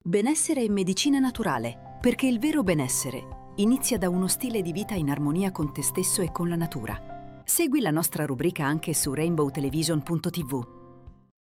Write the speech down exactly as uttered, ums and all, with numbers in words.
Benessere e medicina naturale, perché il vero benessere inizia da uno stile di vita in armonia con te stesso e con la natura. Segui la nostra rubrica anche su rainbow television punto tivù.